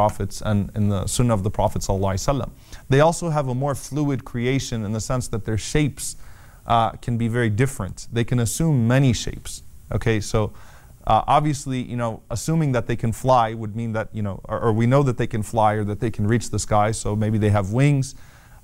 prophets and in the sunnah of the Prophet ﷺ. They also have a more fluid creation in the sense that their shapes can be very different. They can assume many shapes. Okay, so obviously, assuming that they can fly would mean that, or we know that they can fly or that they can reach the sky, so maybe they have wings.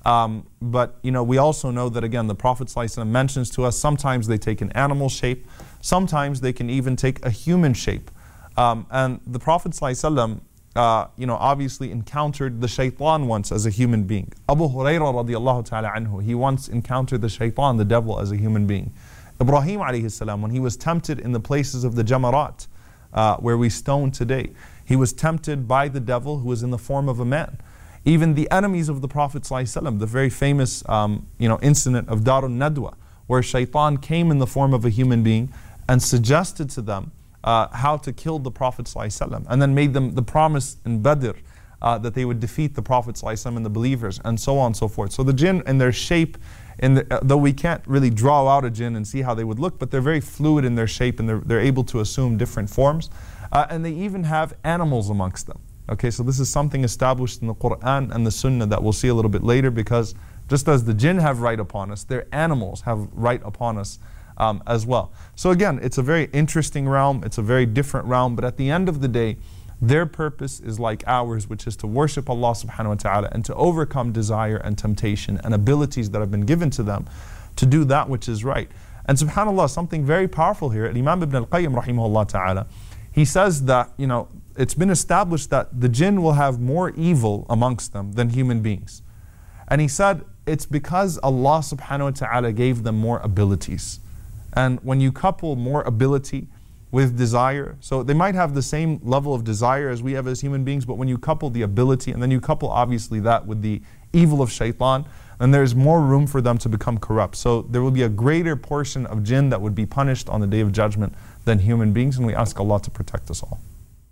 But we also know that, again, the Prophet ﷺ mentions to us sometimes they take an animal shape, sometimes they can even take a human shape. And the Prophet ﷺ, obviously encountered the shaitan once as a human being. Abu Hurairah radiallahu ta'ala anhu, he once encountered the shaitan, the devil, as a human being. Ibrahim alayhi salam, when he was tempted in the places of the Jamarat, where we stone today, he was tempted by the devil who was in the form of a man. Even the enemies of the Prophet ﷺ, the very famous incident of Darun Nadwa, where shaitan came in the form of a human being and suggested to them how to kill the Prophet ﷺ, and then made them the promise in Badr that they would defeat the Prophet ﷺ and the believers, and so on and so forth. So the jinn in their shape, though we can't really draw out a jinn and see how they would look, but they're very fluid in their shape and they're able to assume different forms. And they even have animals amongst them. Okay, so this is something established in the Quran and the Sunnah that we'll see a little bit later, because just as the jinn have right upon us, their animals have right upon us as well. So again, it's a very interesting realm, it's a very different realm, but at the end of the day, their purpose is like ours, which is to worship Allah subhanahu wa ta'ala and to overcome desire and temptation and abilities that have been given to them to do that which is right. And subhanAllah, something very powerful here, Imam Ibn al-Qayyim rahimahullah ta'ala, he says that, it's been established that the jinn will have more evil amongst them than human beings. And he said, it's because Allah subhanahu wa ta'ala gave them more abilities. And when you couple more ability with desire, so they might have the same level of desire as we have as human beings, but when you couple the ability and then you couple obviously that with the evil of shaitan, then there's more room for them to become corrupt. So there will be a greater portion of jinn that would be punished on the Day of Judgment than human beings, and we ask Allah to protect us all.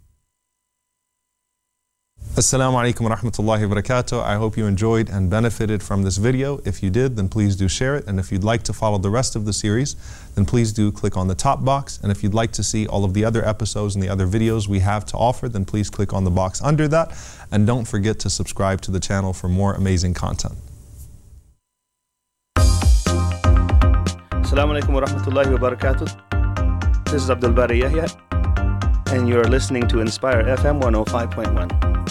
Assalamu alaikum wa rahmatullahi wa barakatuh. I hope you enjoyed and benefited from this video. If you did, then please do share it. And if you'd like to follow the rest of the series, then please do click on the top box. And if you'd like to see all of the other episodes and the other videos we have to offer, then please click on the box under that. And don't forget to subscribe to the channel for more amazing content. Assalamu alaikum wa rahmatullahi wa barakatuh. This is Abdul Bari Yahya, and you're listening to Inspire FM 105.1.